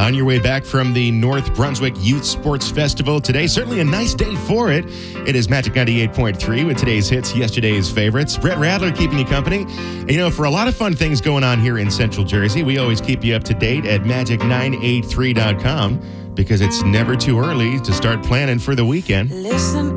On your way back from the North Brunswick Youth Sports Festival today, certainly a nice day for it. It is Magic 98.3 with today's hits, yesterday's favorites. Brett Radler keeping you company. And, for a lot of fun things going on here in Central Jersey, we always keep you up to date at magic983.com because it's never too early to start planning for the weekend. Listen.